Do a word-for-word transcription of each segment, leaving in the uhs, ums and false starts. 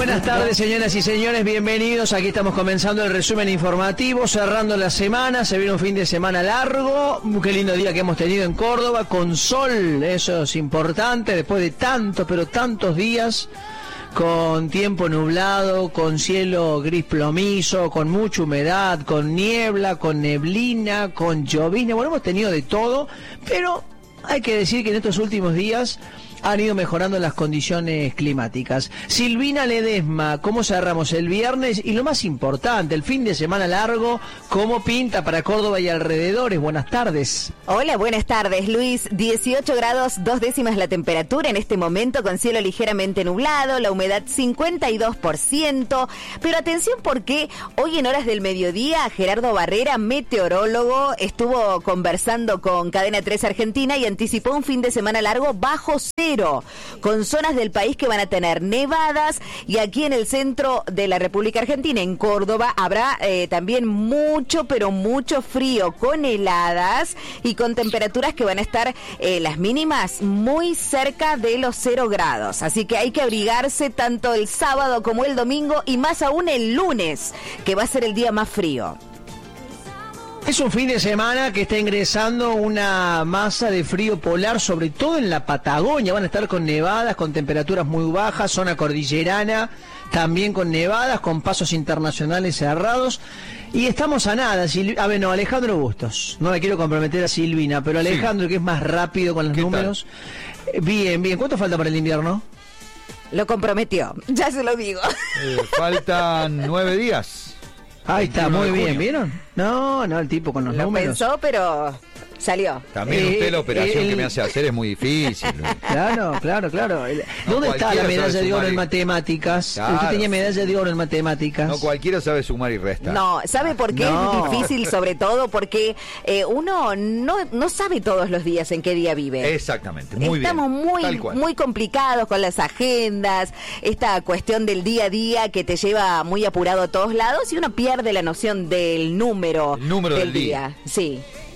Buenas tardes, señoras y señores, bienvenidos. Aquí estamos comenzando el resumen informativo, cerrando la semana. Se viene un fin de semana largo. Qué lindo día que hemos tenido en Córdoba, con sol, eso es importante, después de tantos, pero tantos días, con tiempo nublado, con cielo gris plomizo, con mucha humedad, con niebla, con neblina, con llovizna. Bueno, hemos tenido de todo, pero hay que decir que en estos últimos días han ido mejorando las condiciones climáticas. Silvina Ledesma, ¿cómo cerramos el viernes? Y lo más importante, el fin de semana largo, ¿cómo pinta para Córdoba y alrededores? Buenas tardes. Hola, buenas tardes, Luis. dieciocho grados, dos décimas la temperatura en este momento, con cielo ligeramente nublado, la humedad cincuenta y dos por ciento. Pero atención, porque hoy en horas del mediodía, Gerardo Barrera, meteorólogo, estuvo conversando con Cadena tres Argentina y anticipó un fin de semana largo bajo cero, con zonas del país que van a tener nevadas, y aquí en el centro de la República Argentina, en Córdoba, habrá eh, también mucho, pero mucho frío, con heladas y con temperaturas que van a estar eh, las mínimas muy cerca de los cero grados. Así que hay que abrigarse tanto el sábado como el domingo, y más aún el lunes, que va a ser el día más frío. Es un fin de semana que está ingresando una masa de frío polar, sobre todo en la Patagonia. Van a estar con nevadas, con temperaturas muy bajas, zona cordillerana, también con nevadas, con pasos internacionales cerrados. Y estamos a nada, Sil- a ver, no, Alejandro Bustos. No la quiero comprometer a Silvina, pero Alejandro, sí, que es más rápido con los números. Eh, bien, bien. ¿Cuánto falta para el invierno? Lo comprometió, ya se lo digo. Eh, faltan nueve días. Ahí está, muy bien, ¿vieron? No, no, el tipo con los Lo números. pensó, pero salió. También Eh, usted la operación el- que me hace hacer es muy difícil. Claro, claro, claro. El- No ¿Dónde está la cualquiera medalla sabe de oro sumar en y- matemáticas? Claro. Usted tenía medalla de oro en matemáticas. No cualquiera sabe sumar y restar. No, ¿sabe por qué No. es difícil? Sobre todo porque eh, uno no, no sabe todos los días en qué día vive. Exactamente, muy Estamos bien. muy Tal cual. muy complicados con las agendas, esta cuestión del día a día que te lleva muy apurado a todos lados, y uno pierde la noción del número, El número del del día. Sí,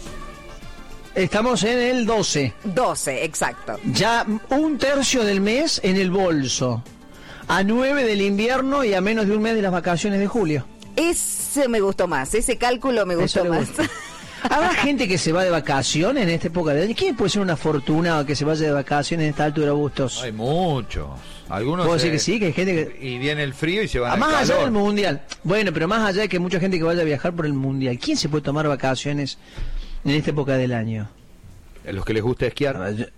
Estamos en el doce. doce, exacto. Ya un tercio del mes en el bolso. A nueve del invierno y a menos de un mes de las vacaciones de julio. Ese me gustó más, ese cálculo me Eso gustó le más. gusta. ¿Habrá gente que se va de vacaciones en esta época de año? ¿Quién puede ser un afortunado que se vaya de vacaciones en esta altura, Bustos? Hay muchos. Algunos ¿Puedo se- decir que sí? Que hay gente que... Y viene el frío y se van Ah, al más allá calor. del mundial. Bueno, pero más allá de que mucha gente que vaya a viajar por el mundial, ¿quién se puede tomar vacaciones en esta época del año? A los que les gusta esquiar. Ah, yo-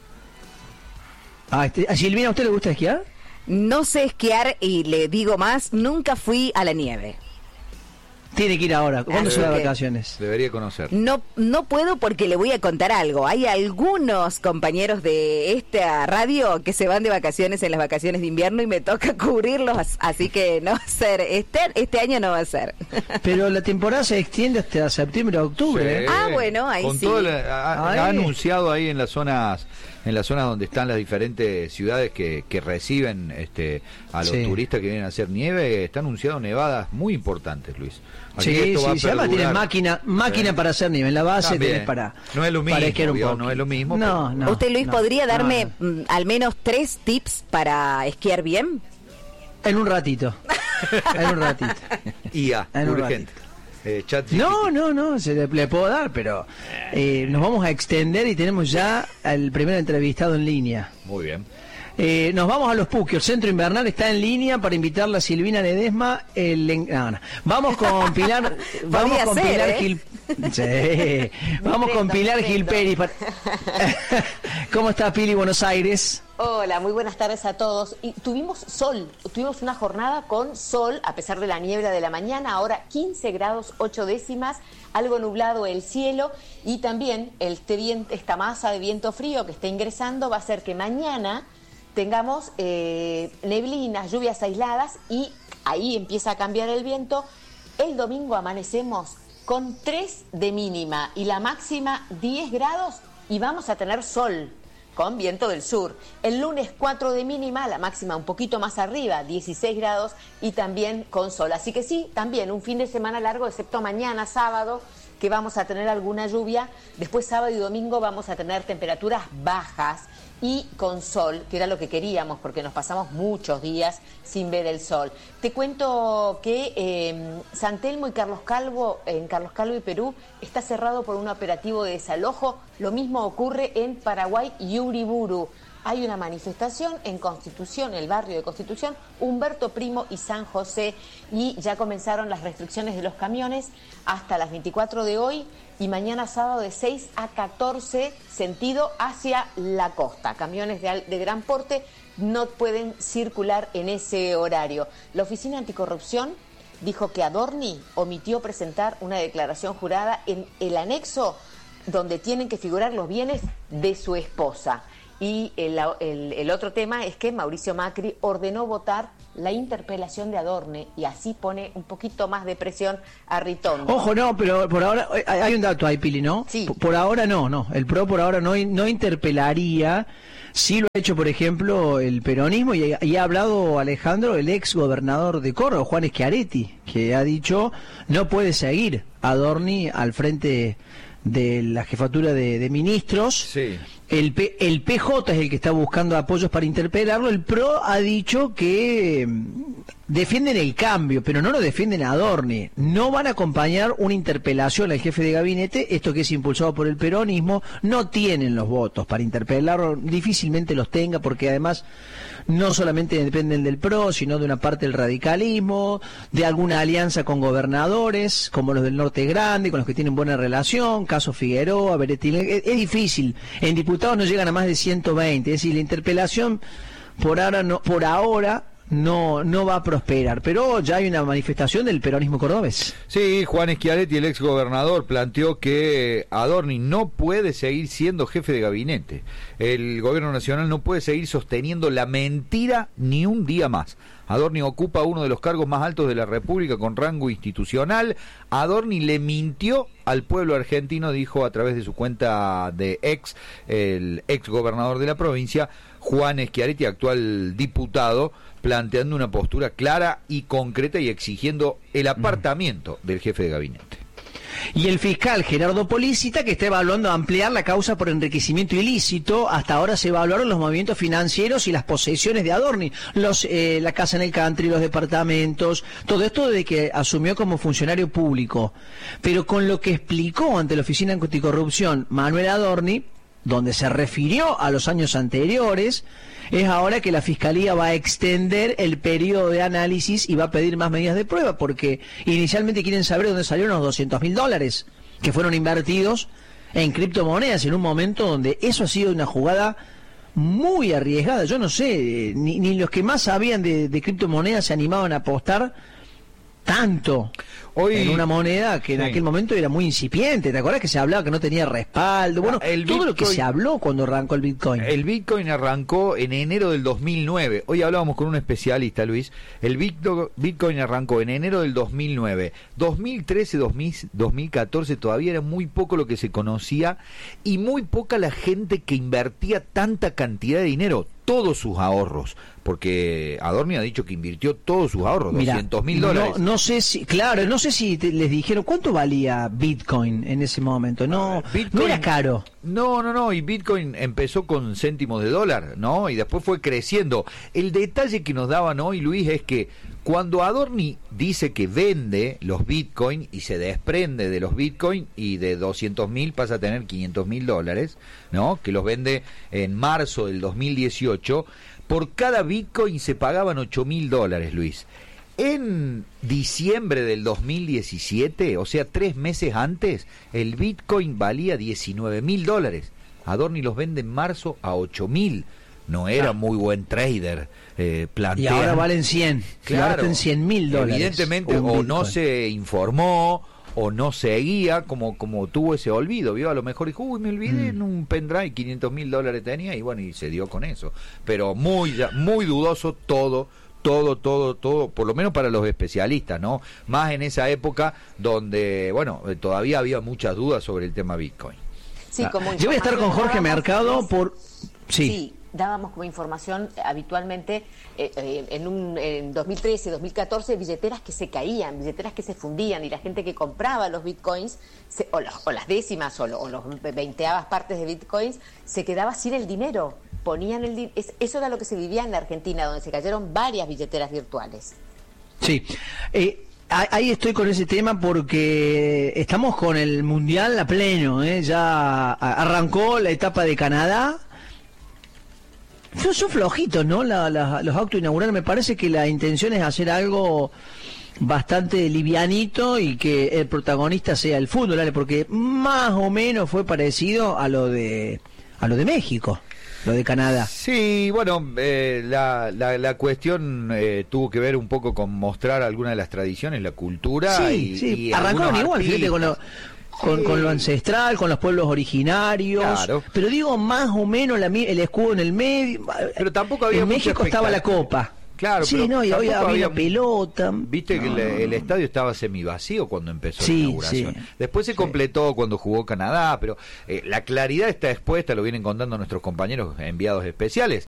Ah, este... ¿A Silvina, a usted le gusta esquiar? No sé esquiar, y le digo más, nunca fui a la nieve. Tiene que ir ahora. ¿Cuándo Ah, se va de ok. vacaciones? Debería conocer. No, no puedo, porque le voy a contar algo. Hay algunos compañeros de esta radio que se van de vacaciones en las vacaciones de invierno y me toca cubrirlos, así que no va a ser, este, este año no va a ser. Pero la temporada se extiende hasta septiembre o octubre. Sí. ¿eh? Ah, bueno, ahí Con sí. todo la- ha, Ay. ha anunciado ahí en las zonas en las zonas donde están las diferentes ciudades que, que reciben este a los Sí. turistas que vienen a hacer nieve, está anunciado nevadas muy importantes, Luis. Aquí Sí, esto va a sí, sí, además perdurar. tienen máquina, máquina Sí. para hacer nieve. En la base También. tenés para, No es lo para mismo, esquiar un obvio, poco. no es lo mismo, No, pero- no. ¿Usted, Luis, no, podría no, darme no. mm, al menos tres tips para esquiar bien? En un ratito. En un ratito. I A, En un urgente. Eh, chat G P T. No, no, no, se le, le puedo dar, pero eh, nos vamos a extender y tenemos ya al primer entrevistado en línea. Muy bien. Eh, nos vamos a los Puquios. Centro Invernal está en línea para invitarla a Silvina Ledesma. El, en- no, no. Vamos con Pilar. vamos Podría con ser, Pilar ¿eh? Gil. Sí. Vamos con prendo, Pilar me prendo. Gilperi. para- ¿Cómo está Pili, Buenos Aires? Hola, muy buenas tardes a todos. Y tuvimos sol, tuvimos una jornada con sol, a pesar de la niebla de la mañana, ahora quince grados ocho décimas, algo nublado el cielo, y también este viento, esta masa de viento frío que está ingresando va a hacer que mañana tengamos eh, neblinas, lluvias aisladas, y ahí empieza a cambiar el viento. El domingo amanecemos con tres de mínima y la máxima diez grados, y vamos a tener sol con viento del sur. El lunes cuatro de mínima, la máxima un poquito más arriba, dieciséis grados, y también con sol. Así que sí, también un fin de semana largo, excepto mañana, sábado, que vamos a tener alguna lluvia. Después sábado y domingo vamos a tener temperaturas bajas y con sol, que era lo que queríamos porque nos pasamos muchos días sin ver el sol. Te cuento que eh, San Telmo y Carlos Calvo, en Carlos Calvo y Perú, está cerrado por un operativo de desalojo. Lo mismo ocurre en Paraguay y Uriburu. Hay una manifestación en Constitución, el barrio de Constitución, Humberto Primo y San José, y ya comenzaron las restricciones de los camiones hasta las veinticuatro de hoy y mañana sábado de seis a catorce, sentido hacia la costa. Camiones de, de gran porte no pueden circular en ese horario. La Oficina Anticorrupción dijo que Adorni omitió presentar una declaración jurada en el anexo donde tienen que figurar los bienes de su esposa. Y el, el, el otro tema es que Mauricio Macri ordenó votar la interpelación de Adorni y así pone un poquito más de presión a Ritondo. Ojo, no, pero por ahora hay un dato ahí, Pili, ¿no? Sí. Por, por ahora no, no. El PRO por ahora no, no interpelaría. Sí lo ha hecho, por ejemplo, el peronismo y, y ha hablado Alejandro, el ex gobernador de Córdoba, Juan Schiaretti, que ha dicho no puede seguir Adorni al frente de la jefatura de, de ministros. Sí. El, P, el P J es el que está buscando apoyos para interpelarlo. El PRO ha dicho que defienden el cambio, pero no lo defienden a Adorni. No van a acompañar una interpelación al jefe de gabinete, esto que es impulsado por el peronismo. No tienen los votos para interpelarlo, difícilmente los tenga, porque además no solamente dependen del PRO, sino de una parte del radicalismo, de alguna alianza con gobernadores, como los del Norte Grande, con los que tienen buena relación, caso Figueroa, Beretti. Es, es difícil. En diputados no llegan a más de ciento veinte, es decir, la interpelación por ahora no, por ahora no no va a prosperar, pero ya hay una manifestación del peronismo cordobés. Sí, Juan Schiaretti, el ex gobernador, planteó que Adorni no puede seguir siendo jefe de gabinete. El gobierno nacional no puede seguir sosteniendo la mentira ni un día más. Adorni ocupa uno de los cargos más altos de la República con rango institucional. Adorni le mintió al pueblo argentino, dijo a través de su cuenta de ex, el ex gobernador de la provincia, Juan Schiaretti, actual diputado, planteando una postura clara y concreta y exigiendo el apartamiento del jefe de gabinete. Y el fiscal Gerardo Polícita, que está evaluando ampliar la causa por enriquecimiento ilícito. Hasta ahora se evaluaron los movimientos financieros y las posesiones de Adorni, los eh, la casa en el country, los departamentos, todo esto desde que asumió como funcionario público. Pero con lo que explicó ante la Oficina Anticorrupción Manuel Adorni, donde se refirió a los años anteriores, es ahora que la Fiscalía va a extender el periodo de análisis y va a pedir más medidas de prueba, porque inicialmente quieren saber dónde salieron los doscientos mil dólares que fueron invertidos en criptomonedas en un momento donde eso ha sido una jugada muy arriesgada. Yo no sé, ni, ni los que más sabían de, de criptomonedas se animaban a apostar tanto hoy en una moneda que en sí. aquel momento era muy incipiente. ¿Te acuerdas que se hablaba que no tenía respaldo? Bueno, el todo Bitcoin, lo que se habló cuando arrancó el Bitcoin. El Bitcoin arrancó en enero del dos mil nueve. Hoy hablábamos con un especialista, Luis. El Bitcoin arrancó en enero del dos mil nueve. dos mil trece, dos mil catorce todavía era muy poco lo que se conocía y muy poca la gente que invertía tanta cantidad de dinero, todos sus ahorros, porque Adorni ha dicho que invirtió todos sus ahorros, doscientos mil dólares. No, no sé si, claro, no sé si te, les dijeron cuánto valía Bitcoin en ese momento. No, Bitcoin, no era caro. No, no, no, y Bitcoin empezó con céntimos de dólar, ¿no? Y después fue creciendo. El detalle que nos daban hoy, Luis, es que cuando Adorni dice que vende los Bitcoin y se desprende de los Bitcoin y de doscientos mil pasa a tener quinientos mil dólares, ¿no? Que los vende en marzo del dos mil dieciocho, por cada Bitcoin se pagaban ocho mil dólares, Luis. En diciembre del dos mil diecisiete, o sea, tres meses antes, el Bitcoin valía diecinueve mil dólares. Adorni los vende en marzo a ocho mil. No era muy buen trader. Eh, y ahora valen cien. Claro, en cien mil dólares. Evidentemente, o Bitcoin no se informó, o no seguía, como como tuvo ese olvido, vio, a lo mejor dijo, uy, me olvidé mm. en un pendrive, quinientos mil dólares tenía, y bueno, y se dio con eso. Pero muy, muy dudoso todo, todo, todo, todo, por lo menos para los especialistas, ¿no? Más en esa época donde, bueno, todavía había muchas dudas sobre el tema Bitcoin. Sí, como yo voy a estar con Jorge Mercado por... Sí. sí. Dábamos como información eh, habitualmente eh, eh, en, un, en dos mil trece, dos mil catorce billeteras que se caían, billeteras que se fundían, y la gente que compraba los bitcoins se, o, los, o las décimas o, lo, o los veinteavas partes de bitcoins se quedaba sin el dinero ponían el dinero. Eso era lo que se vivía en la Argentina, donde se cayeron varias billeteras virtuales. Sí, eh, ahí estoy con ese tema porque estamos con el Mundial a pleno, ¿eh? Ya arrancó la etapa de Canadá. Son, son flojitos, ¿no? La, la, los actos inaugurales. Me parece que la intención es hacer algo bastante livianito y que el protagonista sea el fútbol, ¿vale? Porque más o menos fue parecido a lo de a lo de México, lo de Canadá. Sí, bueno, eh, la, la, la cuestión eh, tuvo que ver un poco con mostrar algunas de las tradiciones, la cultura. Sí, y, sí, y arrancaron igual, fíjate, con lo, con, sí. con lo ancestral, con los pueblos originarios. Claro. Pero digo, más o menos la, el escudo en el medio. Pero tampoco había en México estaba la copa. Claro, sí, pero no, y había, había una pelota. Viste que no, el, el no. estadio estaba semivacío cuando empezó sí, la inauguración. Sí, Después se sí. completó cuando jugó Canadá, pero eh, la claridad está expuesta, lo vienen contando nuestros compañeros enviados especiales.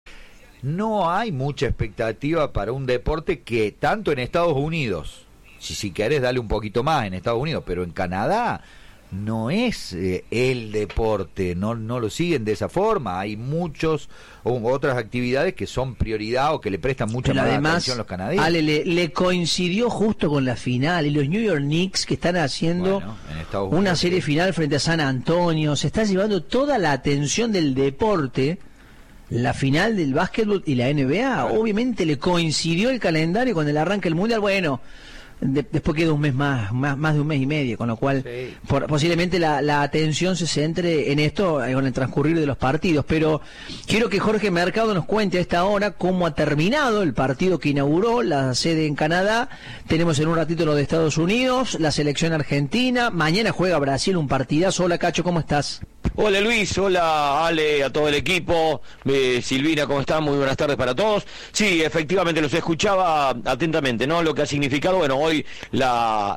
No hay mucha expectativa para un deporte que tanto en Estados Unidos, si, si querés darle un poquito más en Estados Unidos, pero en Canadá no es eh, el deporte, no no lo siguen de esa forma. Hay muchos o, otras actividades que son prioridad o que le prestan mucha Pero más además, atención a los canadienses. Ale, le, le coincidió justo con la final y los New York Knicks que están haciendo Bueno, en Estados Unidos, una serie sí. final frente a San Antonio. Se está llevando toda la atención del deporte, la final del básquetbol y la N B A. Claro. Obviamente le coincidió el calendario con el arranque del Mundial. Bueno, de, después queda un mes más, más, más de un mes y medio, con lo cual Sí. por, posiblemente la, la atención se centre en esto eh, con el transcurrir de los partidos. Pero quiero que Jorge Mercado nos cuente a esta hora cómo ha terminado el partido que inauguró la sede en Canadá. Tenemos en un ratito lo de Estados Unidos, la selección argentina. Mañana juega Brasil, un partidazo. Hola, Cacho, ¿cómo estás? Hola Luis, hola Ale, a todo el equipo, eh, Silvina, ¿cómo están? Muy buenas tardes para todos. Sí, efectivamente, los escuchaba atentamente, ¿no? Lo que ha significado, bueno, hoy la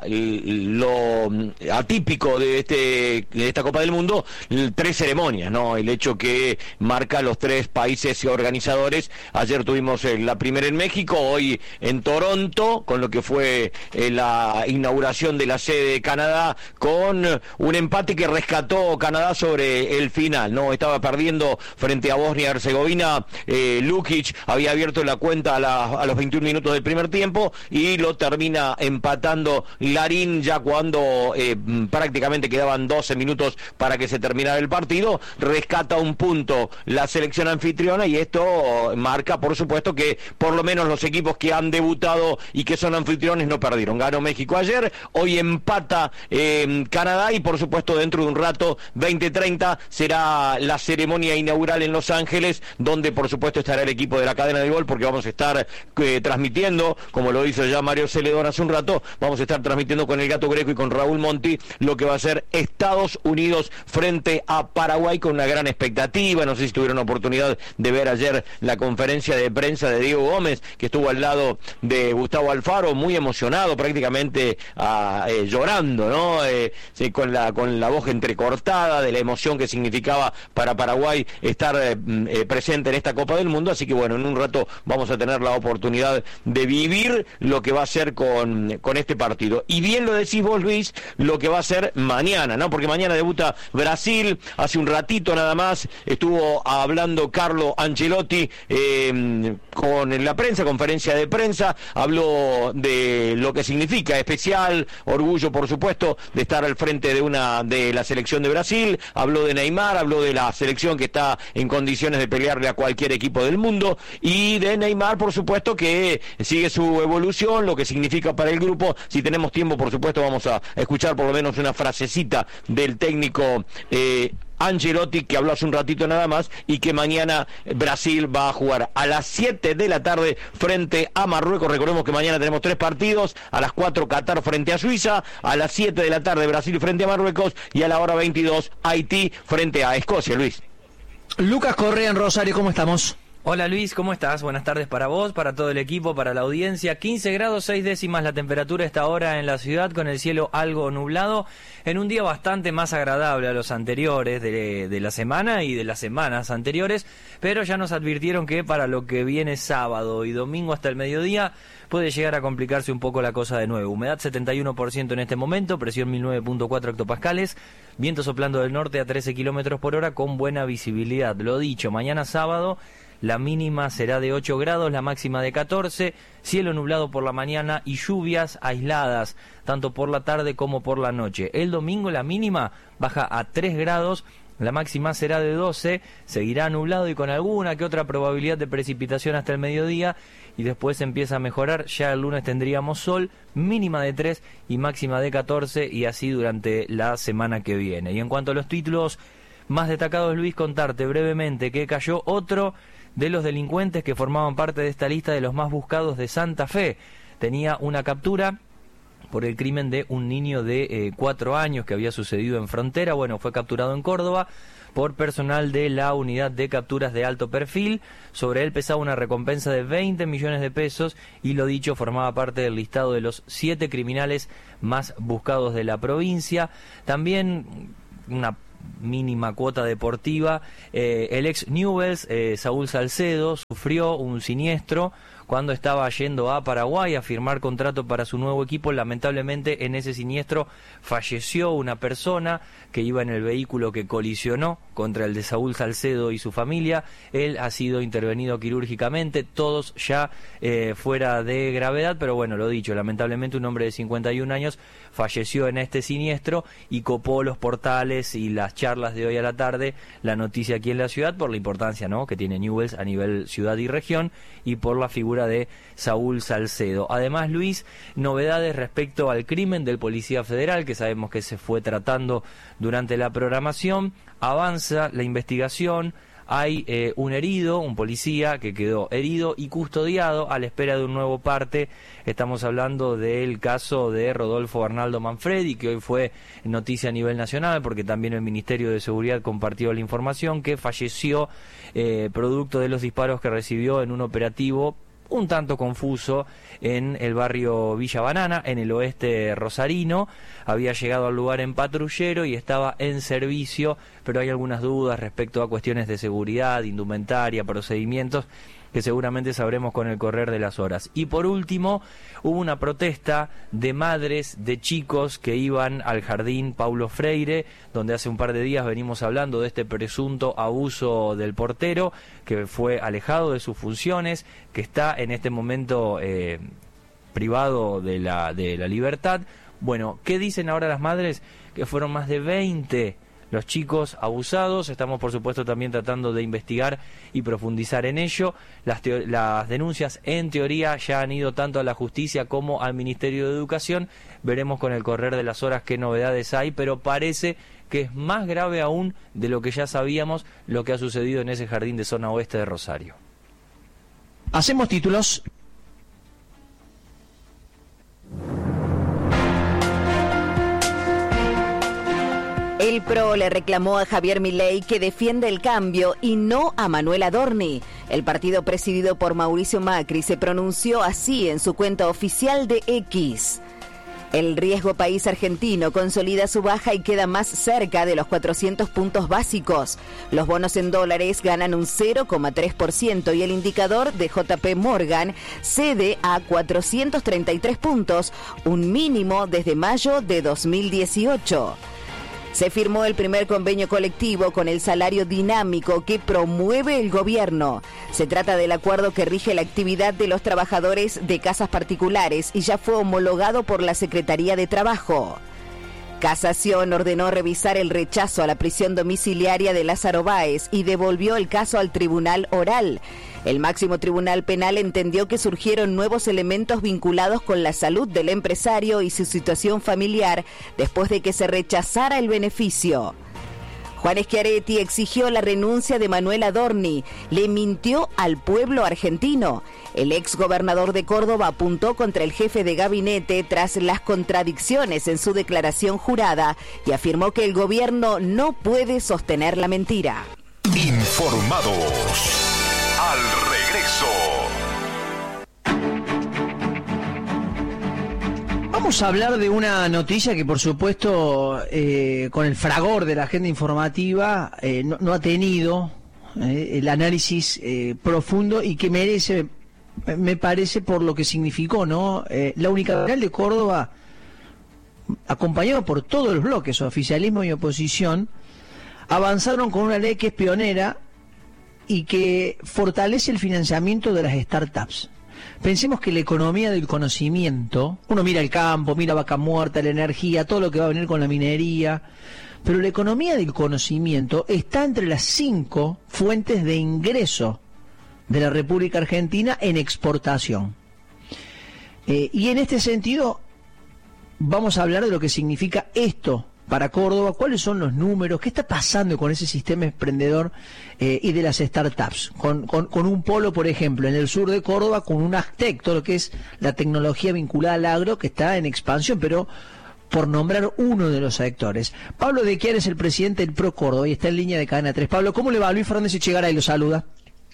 lo atípico de este de esta Copa del Mundo, tres ceremonias, ¿no? El hecho que marca los tres países organizadores. Ayer tuvimos eh, la primera en México, hoy en Toronto, con lo que fue eh, la inauguración de la sede de Canadá, con un empate que rescató Canadá sobre el final, ¿no? Estaba perdiendo frente a Bosnia y Herzegovina. eh, Lukic había abierto la cuenta a, la, a los veintiún minutos del primer tiempo y lo termina empatando Larín ya cuando eh, prácticamente quedaban doce minutos para que se terminara el partido. Rescata un punto la selección anfitriona y esto marca, por supuesto, que por lo menos los equipos que han debutado y que son anfitriones no perdieron. Ganó México ayer, hoy empata eh, Canadá y por supuesto dentro de un rato, veinte treinta, será la ceremonia inaugural en Los Ángeles, donde por supuesto estará el equipo de la cadena de gol, porque vamos a estar eh, transmitiendo, como lo hizo ya Mario Celedón hace un rato, vamos a estar transmitiendo con el Gato Greco y con Raúl Monti lo que va a ser Estados Unidos frente a Paraguay, con una gran expectativa. No sé si tuvieron oportunidad de ver ayer la conferencia de prensa de Diego Gómez, que estuvo al lado de Gustavo Alfaro, muy emocionado, prácticamente ah, eh, llorando, ¿no? Eh, sí, con la con la voz entrecortada de la emoción que significaba para Paraguay estar eh, eh, presente en esta Copa del Mundo. Así que bueno, en un rato vamos a tener la oportunidad de vivir lo que va a ser con, con este partido. Y bien lo decís vos, Luis, lo que va a ser mañana, ¿no? Porque mañana debuta Brasil. Hace un ratito nada más estuvo hablando Carlo Ancelotti eh, con la prensa, conferencia de prensa, habló de lo que significa especial, orgullo por supuesto de estar al frente de una de la selección de Brasil. Habló de Neymar, habló de la selección que está en condiciones de pelearle a cualquier equipo del mundo, y de Neymar, por supuesto, que sigue su evolución, lo que significa para el grupo. Si tenemos tiempo, por supuesto, vamos a escuchar por lo menos una frasecita del técnico eh, Ancelotti, que habló hace un ratito nada más, y que mañana Brasil va a jugar a las siete de la tarde frente a Marruecos. Recordemos que mañana tenemos tres partidos: a las cuatro Qatar frente a Suiza, a las siete de la tarde Brasil frente a Marruecos, y a la hora veintidós Haití frente a Escocia. Luis. Lucas Correa en Rosario, ¿cómo estamos? Hola Luis, ¿cómo estás? Buenas tardes para vos, para todo el equipo, para la audiencia. quince grados, seis décimas la temperatura a esta hora en la ciudad, con el cielo algo nublado, en un día bastante más agradable a los anteriores de, de la semana y de las semanas anteriores, pero ya nos advirtieron que para lo que viene sábado y domingo hasta el mediodía puede llegar a complicarse un poco la cosa de nuevo. Humedad setenta y uno por ciento en este momento, presión mil nueve punto cuatro hectopascales, viento soplando del norte a trece kilómetros por hora con buena visibilidad. Lo dicho, mañana sábado la mínima será de ocho grados, la máxima de catorce, cielo nublado por la mañana y lluvias aisladas, tanto por la tarde como por la noche. El domingo la mínima baja a tres grados, la máxima será de doce, seguirá nublado y con alguna que otra probabilidad de precipitación hasta el mediodía, y después empieza a mejorar. Ya el lunes tendríamos sol, mínima de tres y máxima de catorce, y así durante la semana que viene. Y en cuanto a los títulos más destacados, Luis, contarte brevemente que cayó otro de los delincuentes que formaban parte de esta lista de los más buscados de Santa Fe. Tenía una captura por el crimen de un niño de eh, cuatro años que había sucedido en Frontera. Bueno, fue capturado en Córdoba por personal de la unidad de capturas de alto perfil. Sobre él pesaba una recompensa de veinte millones de pesos y, lo dicho, formaba parte del listado de los siete criminales más buscados de la provincia. También una mínima cuota deportiva, eh, el ex Newell's, eh, Saúl Salcedo, sufrió un siniestro cuando estaba yendo a Paraguay a firmar contrato para su nuevo equipo. Lamentablemente en ese siniestro falleció una persona que iba en el vehículo que colisionó contra el de Saúl Salcedo y su familia. Él ha sido intervenido quirúrgicamente, todos ya eh, fuera de gravedad, pero bueno, lo dicho, lamentablemente un hombre de cincuenta y un años falleció en este siniestro y copó los portales y las charlas de hoy a la tarde la noticia aquí en la ciudad por la importancia, ¿no?, que tiene Newell's a nivel ciudad y región, y por la figura de Saúl Salcedo. Además, Luis, novedades respecto al crimen del policía federal, que sabemos que se fue tratando durante la programación. Avanza la investigación. Hay eh, un herido, un policía que quedó herido y custodiado a la espera de un nuevo parte. Estamos hablando del caso de Rodolfo Arnaldo Manfredi, que hoy fue noticia a nivel nacional, porque también el Ministerio de Seguridad compartió la información, que falleció eh, producto de los disparos que recibió en un operativo un tanto confuso en el barrio Villa Banana, en el oeste rosarino. Había llegado al lugar en patrullero y estaba en servicio, pero hay algunas dudas respecto a cuestiones de seguridad, indumentaria, procedimientos, que seguramente sabremos con el correr de las horas. Y por último, hubo una protesta de madres de chicos que iban al jardín Paulo Freire, donde hace un par de días venimos hablando de este presunto abuso del portero, que fue alejado de sus funciones, que está en este momento eh, privado de la, de la libertad. Bueno, ¿qué dicen ahora las madres? Que fueron más de veinte los chicos abusados. Estamos, por supuesto, también tratando de investigar y profundizar en ello. Las, las denuncias, en teoría, ya han ido tanto a la justicia como al Ministerio de Educación. Veremos con el correr de las horas qué novedades hay, pero parece que es más grave aún de lo que ya sabíamos lo que ha sucedido en ese jardín de zona oeste de Rosario. Hacemos títulos. El P R O le reclamó a Javier Milei que defiende el cambio y no a Manuel Adorni. El partido presidido por Mauricio Macri se pronunció así en su cuenta oficial de X. El riesgo país argentino consolida su baja y queda más cerca de los cuatrocientos puntos básicos. Los bonos en dólares ganan un cero coma tres por ciento y el indicador de J P Morgan cede a cuatrocientos treinta y tres puntos, un mínimo desde mayo de dos mil dieciocho. Se firmó el primer convenio colectivo con el salario dinámico que promueve el gobierno. Se trata del acuerdo que rige la actividad de los trabajadores de casas particulares y ya fue homologado por la Secretaría de Trabajo. Casación ordenó revisar el rechazo a la prisión domiciliaria de Lázaro Báez y devolvió el caso al Tribunal Oral. El máximo tribunal penal entendió que surgieron nuevos elementos vinculados con la salud del empresario y su situación familiar después de que se rechazara el beneficio. Juan Schiaretti exigió la renuncia de Manuel Adorni, le mintió al pueblo argentino. El ex gobernador de Córdoba apuntó contra el jefe de gabinete tras las contradicciones en su declaración jurada y afirmó que el gobierno no puede sostener la mentira. Informados al Expreso. Vamos a hablar de una noticia que, por supuesto, eh, con el fragor de la agenda informativa, eh, no, no ha tenido eh, el análisis eh, profundo y que merece, me parece, por lo que significó, ¿no? Eh, la Unicameral de Córdoba, acompañado por todos los bloques, oficialismo y oposición, avanzaron con una ley que es pionera y que fortalece el financiamiento de las startups. Pensemos que la economía del conocimiento, uno mira el campo, mira Vaca Muerta, la energía, todo lo que va a venir con la minería, pero la economía del conocimiento está entre las cinco fuentes de ingreso de la República Argentina en exportación. Eh, y en este sentido, vamos a hablar de lo que significa esto para Córdoba, cuáles son los números, qué está pasando con ese sistema emprendedor eh, y de las startups, con, con, con un polo, por ejemplo, en el sur de Córdoba, con un Aztec, todo lo que es la tecnología vinculada al agro, que está en expansión, pero por nombrar uno de los sectores. Pablo de Chiara es el presidente del Pro Córdoba y está en línea de Cadena tres. Pablo, ¿cómo le va? Luis Fernández Echegaray lo saluda.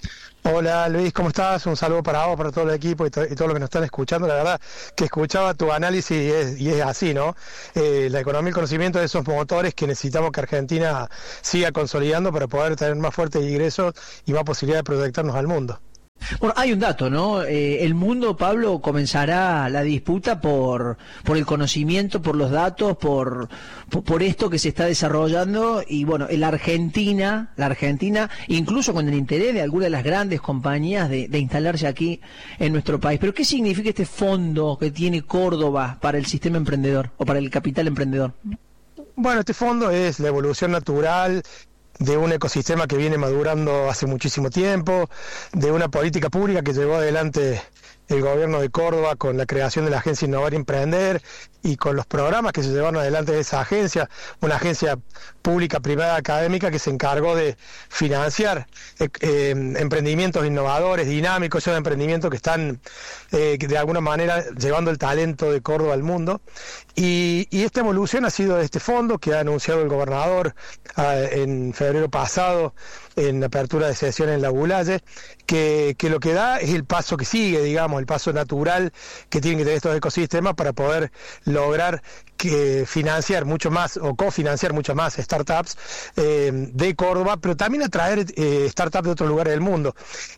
Hola Luis, ¿cómo estás? Un saludo para vos, para todo el equipo y, to y todo lo que nos están escuchando. La verdad que escuchaba tu análisis y es, y es así, ¿no? Eh, la economía y el conocimiento de esos motores que necesitamos que Argentina siga consolidando para poder tener más fuertes ingresos y más posibilidad de proyectarnos al mundo. Bueno, hay un dato, ¿no? Eh, el mundo, Pablo, comenzará la disputa por por el conocimiento, por los datos, por, por por esto que se está desarrollando y bueno, la Argentina, la Argentina, incluso con el interés de algunas de las grandes compañías de, de instalarse aquí en nuestro país. Pero ¿qué significa este fondo que tiene Córdoba para el sistema emprendedor o para el capital emprendedor? Bueno, este fondo es la evolución natural de un ecosistema que viene madurando hace muchísimo tiempo, de una política pública que llevó adelante el gobierno de Córdoba con la creación de la agencia Innovar y Emprender y con los programas que se llevaron adelante de esa agencia, una agencia pública, privada, académica que se encargó de financiar eh, eh, emprendimientos innovadores, dinámicos, esos emprendimientos que están eh, de alguna manera llevando el talento de Córdoba al mundo. Y, y esta evolución ha sido de este fondo que ha anunciado el gobernador eh, en febrero pasado en apertura de sesión en La Bulaye, que, que lo que da es el paso que sigue, digamos, el paso natural que tienen que tener estos ecosistemas para poder lograr que financiar mucho más o cofinanciar mucho más startups eh, de Córdoba, pero también atraer eh, startups de otros lugares del mundo.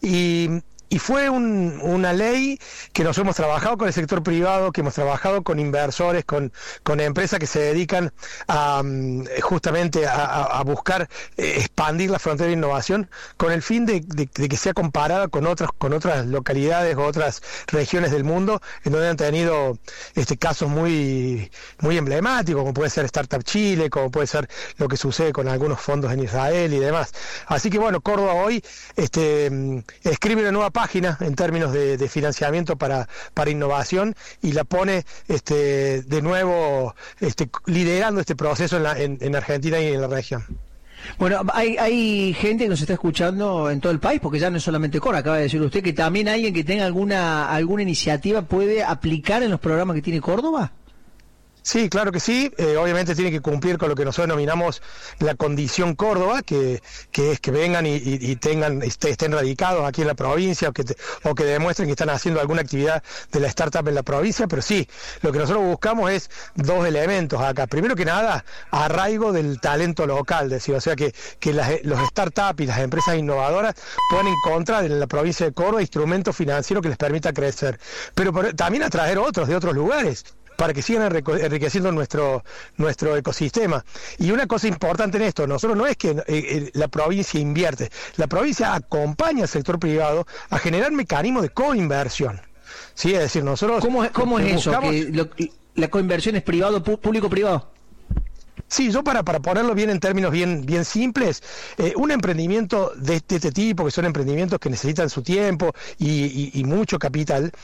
Y Y fue un, una ley que nosotros hemos trabajado con el sector privado, que hemos trabajado con inversores, con, con empresas que se dedican a justamente a, a buscar eh, expandir la frontera de innovación con el fin de, de, de que sea comparada con otras con otras localidades o otras regiones del mundo en donde han tenido este casos muy muy emblemáticos, como puede ser Startup Chile, como puede ser lo que sucede con algunos fondos en Israel y demás. Así que bueno, Córdoba hoy este, escribe una nueva página página en términos de, de financiamiento para, para innovación y la pone este, de nuevo este, liderando este proceso en, la, en, en Argentina y en la región. Bueno, hay, hay gente que nos está escuchando en todo el país, porque ya no es solamente Córdoba, acaba de decir usted que también alguien que tenga alguna, alguna iniciativa puede aplicar en los programas que tiene Córdoba. Sí, claro que sí. Eh, obviamente tiene que cumplir con lo que nosotros denominamos la condición Córdoba, que, que es que vengan y, y, y tengan este, estén radicados aquí en la provincia o que, te, o que demuestren que están haciendo alguna actividad de la startup en la provincia. Pero sí, lo que nosotros buscamos es dos elementos acá. Primero que nada, arraigo del talento local, decir, o sea que, que las, los startups y las empresas innovadoras puedan encontrar en la provincia de Córdoba instrumentos financieros que les permita crecer. Pero por, también atraer otros de otros lugares, para que sigan enriqueciendo nuestro nuestro ecosistema. Y una cosa importante en esto, nosotros no es que eh, la provincia invierte, la provincia acompaña al sector privado a generar mecanismos de coinversión. ¿Sí? Es decir, nosotros... ¿Cómo, cómo es eso? buscamos... Que lo, la coinversión es privado, público-privado. Sí, yo para, para ponerlo bien en términos bien, bien simples, eh, un emprendimiento de este, de este tipo, que son emprendimientos que necesitan su tiempo y, y, y mucho capital,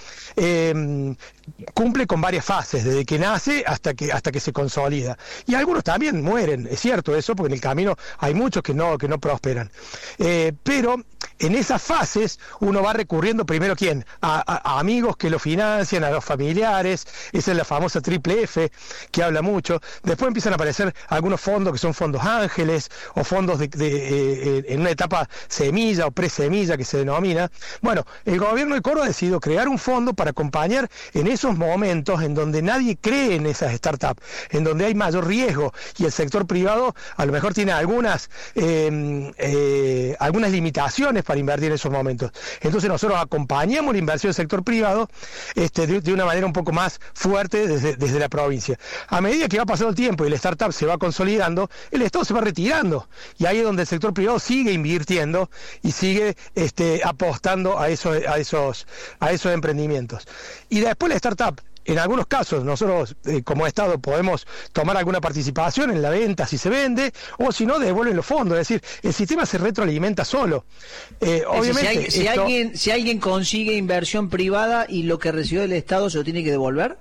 eh, cumple con varias fases, desde que nace hasta que hasta que se consolida. Y algunos también mueren, es cierto eso, porque en el camino hay muchos que no, que no prosperan. Eh, pero en esas fases uno va recurriendo primero, ¿quién? A, a, a amigos que lo financian, a los familiares, esa es la famosa triple F, que habla mucho. Después empiezan a aparecer algunos fondos que son fondos ángeles o fondos de, de, eh, en una etapa semilla o presemilla que se denomina. Bueno, el gobierno de Córdoba ha decidido crear un fondo para acompañar en esos momentos en donde nadie cree en esas startups, en donde hay mayor riesgo y el sector privado a lo mejor tiene algunas eh, eh, algunas limitaciones para invertir en esos momentos. Entonces nosotros acompañamos la inversión del sector privado este, de, de una manera un poco más fuerte desde, desde la provincia. A medida que va pasando el tiempo y la startup se va consolidando, el Estado se va retirando y ahí es donde el sector privado sigue invirtiendo y sigue este, apostando a esos, a esos, a esos emprendimientos. Y después la startup, en algunos casos, nosotros eh, como Estado podemos tomar alguna participación en la venta si se vende, o si no, devuelven los fondos. Es decir, el sistema se retroalimenta solo. Eh, obviamente, si, hay, si, esto... alguien, si alguien consigue inversión privada y lo que recibió del Estado se lo tiene que devolver.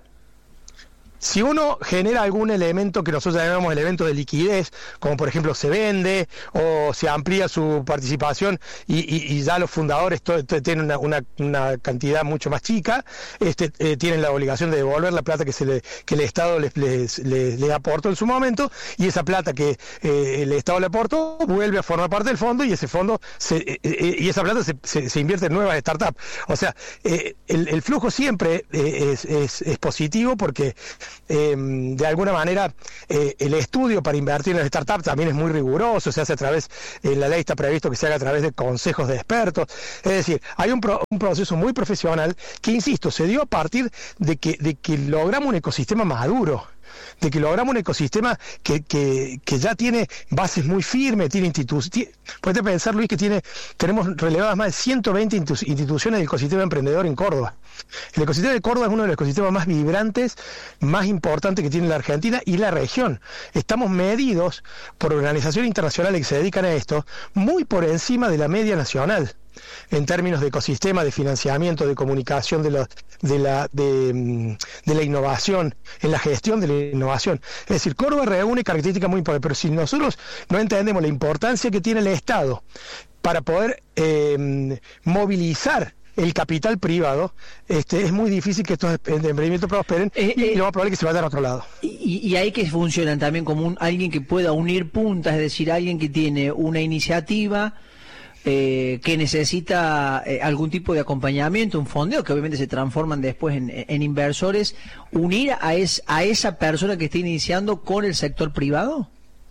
Si uno genera algún elemento que nosotros llamamos elemento de liquidez, como por ejemplo se vende o se amplía su participación y, y, y ya los fundadores to, to, tienen una, una, una cantidad mucho más chica, este, eh, tienen la obligación de devolver la plata que se le, que el Estado les, les, les, les aportó en su momento, y esa plata que eh, el Estado le aportó vuelve a formar parte del fondo, y ese fondo se, eh, eh, y esa plata se, se, se invierte en nuevas startups. O sea, eh, el, el flujo siempre eh, es, es, es positivo porque Eh, de alguna manera eh, el estudio para invertir en las startups también es muy riguroso, se hace a través, en eh, la ley está previsto que se haga a través de consejos de expertos, es decir, hay un, pro, un proceso muy profesional que, insisto, se dio a partir de que, de que logramos un ecosistema maduro, de que logramos un ecosistema que, que, que ya tiene bases muy firmes, tiene instituciones. Puedes pensar, Luis, que tiene tenemos relevadas más de ciento veinte instituciones del ecosistema emprendedor en Córdoba. El ecosistema de Córdoba es uno de los ecosistemas más vibrantes, más importantes que tiene la Argentina y la región. Estamos medidos por organizaciones internacionales que se dedican a esto, muy por encima de la media nacional, en términos de ecosistema, de financiamiento, de comunicación, de la, de la, de, de la innovación, en la gestión de la innovación. Es decir, Córdoba reúne características muy importantes, pero si nosotros no entendemos la importancia que tiene el Estado para poder eh, movilizar el capital privado, este, es muy difícil que estos emprendimientos prosperen eh, y eh, lo más probable es que se vayan a otro lado. Y, y hay que funcionan también como un, alguien que pueda unir puntas, es decir, alguien que tiene una iniciativa eh, que necesita eh, algún tipo de acompañamiento, un fondeo, que obviamente se transforman después en, en inversores, unir a, es, a esa persona que está iniciando con el sector privado.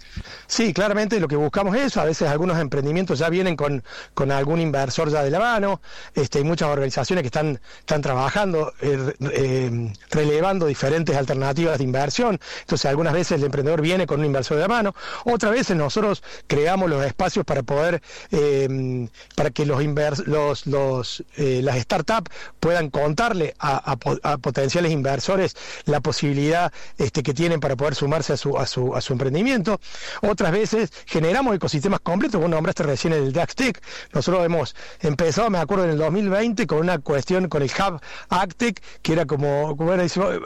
Sí, claramente lo que buscamos es eso. A veces algunos emprendimientos ya vienen con, con algún inversor ya de la mano. Este, hay muchas organizaciones que están, están trabajando, eh, eh, relevando diferentes alternativas de inversión. Entonces algunas veces el emprendedor viene con un inversor de la mano. Otras veces nosotros creamos los espacios para poder, eh, para que los, invers, los, los eh, las startups puedan contarle a, a, a potenciales inversores la posibilidad este, que tienen para poder sumarse a su, a su, a su emprendimiento. Otras veces generamos ecosistemas completos. Vos nombraste recién el DAXTEC. Nosotros hemos empezado, me acuerdo, en el dos mil veinte con una cuestión con el Hub AgTech, que era como, como era,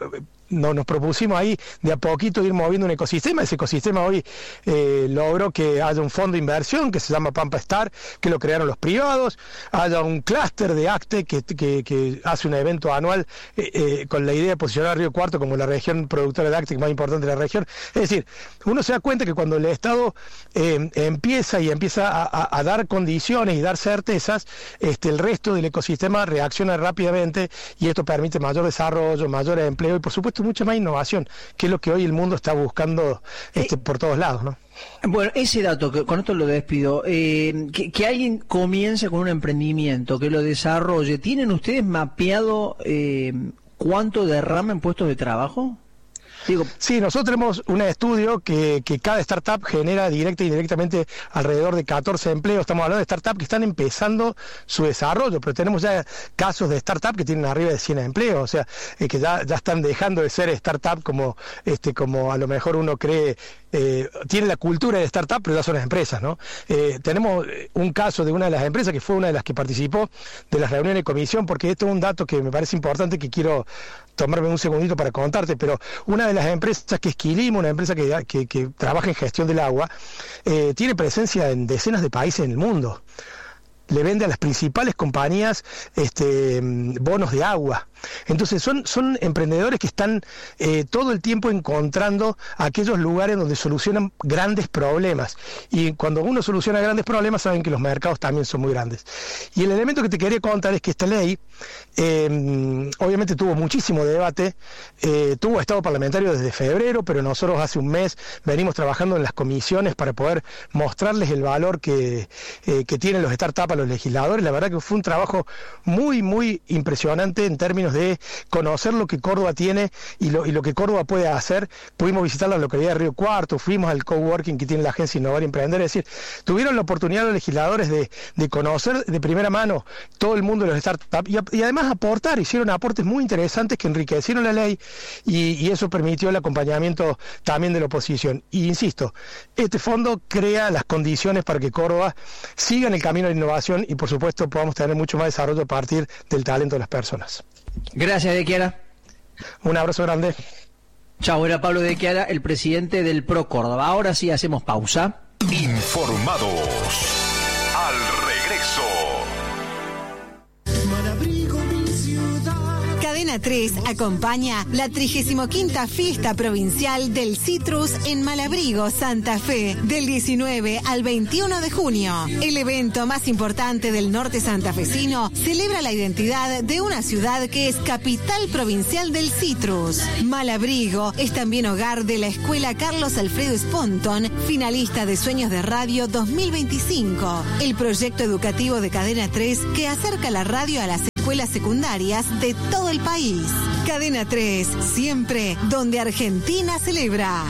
no, nos propusimos ahí de a poquito ir moviendo un ecosistema. Ese ecosistema hoy eh, logró que haya un fondo de inversión que se llama Pampa Star, que lo crearon los privados, haya un clúster de AgTech que, que, que hace un evento anual eh, eh, con la idea de posicionar a Río Cuarto como la región productora de AgTech más importante de la región. Es decir, uno se da cuenta que cuando el Estado eh, empieza y empieza a, a, a dar condiciones y dar certezas, este, el resto del ecosistema reacciona rápidamente y esto permite mayor desarrollo, mayor empleo y por supuesto mucha más innovación, que es lo que hoy el mundo está buscando este, por todos lados, ¿no? Bueno, ese dato, que con esto lo despido, eh, que, que alguien comience con un emprendimiento, que lo desarrolle, ¿tienen ustedes mapeado eh, cuánto derrama en puestos de trabajo? Digo, sí, nosotros tenemos un estudio que, que cada startup genera directa y indirectamente alrededor de catorce empleos. Estamos hablando de startups que están empezando su desarrollo, pero tenemos ya casos de startups que tienen arriba de cien empleos, o sea, eh, que ya, ya están dejando de ser startup como, este, como a lo mejor uno cree. Eh, tiene la cultura de startup, pero ya son las empresas, ¿no? Eh, tenemos un caso de una de las empresas que fue una de las que participó de las reuniones de comisión, porque esto es un dato que me parece importante que quiero tomarme un segundito para contarte, pero una de las empresas que es Quilimo, una empresa que, que, que trabaja en gestión del agua, eh, tiene presencia en decenas de países en el mundo. le vende a las principales compañías este, bonos de agua. Entonces son, son emprendedores que están eh, todo el tiempo encontrando aquellos lugares donde solucionan grandes problemas. Y cuando uno soluciona grandes problemas, saben que los mercados también son muy grandes. Y el elemento que te quería contar es que esta ley, eh, obviamente tuvo muchísimo debate, eh, tuvo estado parlamentario desde febrero, pero nosotros hace un mes venimos trabajando en las comisiones para poder mostrarles el valor que, eh, que tienen los startups a los legisladores. La verdad que fue un trabajo muy, muy impresionante en términos de conocer lo que Córdoba tiene y lo, y lo que Córdoba puede hacer. Pudimos visitar la localidad de Río Cuarto, fuimos al coworking que tiene la agencia Innovar y Emprender, es decir, tuvieron la oportunidad los legisladores de, de conocer de primera mano todo el mundo de los startups y, y además aportar, hicieron aportes muy interesantes que enriquecieron la ley y, y eso permitió el acompañamiento también de la oposición. Y insisto, este fondo crea las condiciones para que Córdoba siga en el camino de la innovación y por supuesto podamos tener mucho más desarrollo a partir del talento de las personas. Gracias, De Chiara. Un abrazo grande. Chao, era Pablo De Chiara, el presidente del Pro Córdoba. Ahora sí hacemos pausa. Informados. Al regreso. Cadena tres acompaña la trigésima quinta Fiesta Provincial del Citrus en Malabrigo, Santa Fe, del diecinueve al veintiuno de junio. El evento más importante del norte santafesino celebra la identidad de una ciudad que es capital provincial del citrus. Malabrigo es también hogar de la Escuela Carlos Alfredo Sponton, finalista de Sueños de Radio dos mil veinticinco, el proyecto educativo de Cadena tres que acerca la radio a las escuelas secundarias de todo el país. Cadena tres, siempre donde Argentina celebra.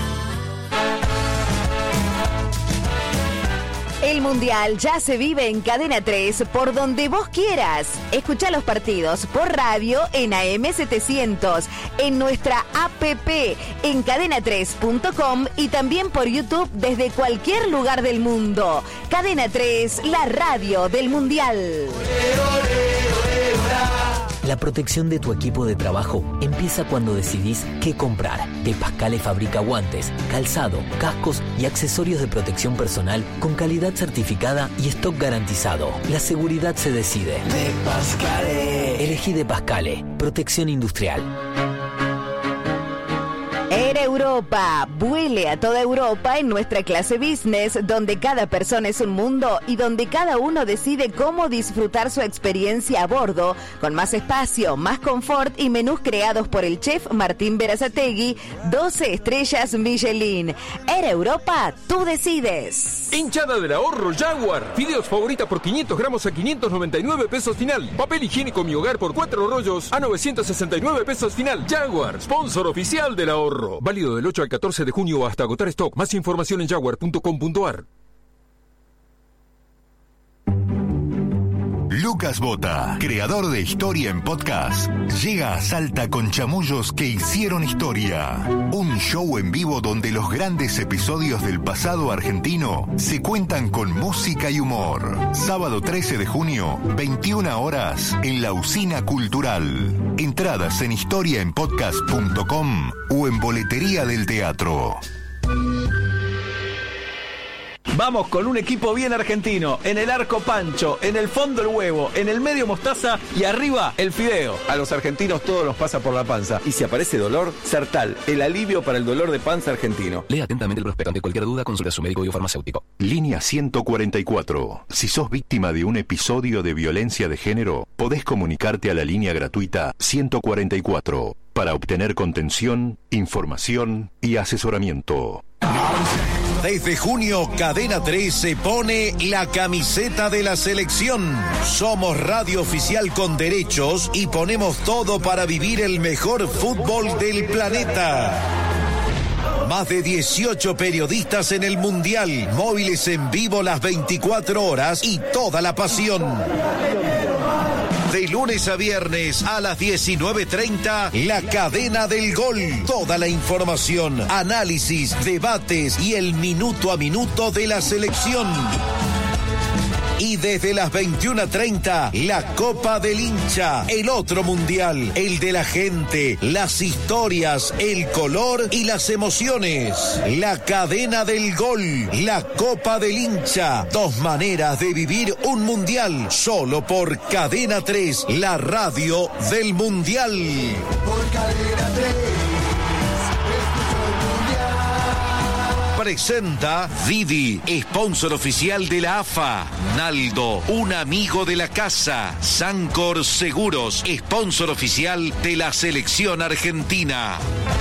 El Mundial ya se vive en Cadena tres por donde vos quieras. Escuchá los partidos por radio en A M setecientos, en nuestra app, en cadena tres punto com y también por YouTube desde cualquier lugar del mundo. Cadena tres, la radio del Mundial. La protección de tu equipo de trabajo empieza cuando decidís qué comprar. De Pascale fabrica guantes, calzado, cascos y accesorios de protección personal con calidad certificada y stock garantizado. La seguridad se decide. De Pascale. Elegí De Pascale. Protección industrial. Air Europa, vuele a toda Europa en nuestra clase business, donde cada persona es un mundo y donde cada uno decide cómo disfrutar su experiencia a bordo, con más espacio, más confort y menús creados por el chef Martín Berazategui, doce estrellas Michelin. Air Europa, tú decides. Hinchada del ahorro Jaguar. Fideos favorita por quinientos gramos a quinientos noventa y nueve pesos final. Papel higiénico Mi Hogar por cuatro rollos a novecientos sesenta y nueve pesos final. Jaguar, sponsor oficial del ahorro. Válido del ocho al catorce de junio hasta agotar stock. Más información en jaguar punto com punto a r. Lucas Bota, creador de Historia en Podcast, llega a Salta con Chamullos que hicieron historia. Un show en vivo donde los grandes episodios del pasado argentino se cuentan con música y humor. Sábado trece de junio, veintiuna horas, en la Usina Cultural. Entradas en historia en podcast punto com o en Boletería del Teatro. Vamos con un equipo bien argentino. En el arco Pancho, en el fondo el huevo, en el medio mostaza y arriba el fideo. A los argentinos todo nos pasa por la panza. Y si aparece dolor, Sertal, el alivio para el dolor de panza argentino. Lea atentamente el prospecto. Ante cualquier duda, consulte a su médico biofarmacéutico. Línea ciento cuarenta y cuatro. Si sos víctima de un episodio de violencia de género, podés comunicarte a la línea gratuita ciento cuarenta y cuatro para obtener contención, información y asesoramiento. Desde junio, Cadena tres se pone la camiseta de la selección. Somos radio oficial con derechos y ponemos todo para vivir el mejor fútbol del planeta. Más de dieciocho periodistas en el Mundial, móviles en vivo las veinticuatro horas y toda la pasión. De lunes a viernes a las diecinueve treinta, La Cadena del Gol. Toda la información, análisis, debates y el minuto a minuto de la selección. Y desde las veintiuna treinta, la Copa del Hincha, el otro mundial, el de la gente, las historias, el color y las emociones. La cadena del gol, la Copa del Hincha. Dos maneras de vivir un mundial, solo por Cadena tres, la radio del mundial. Por Cadena tres. Presenta Didi, sponsor oficial de la A F A. Naldo, un amigo de la casa. Sancor Seguros, sponsor oficial de la selección argentina.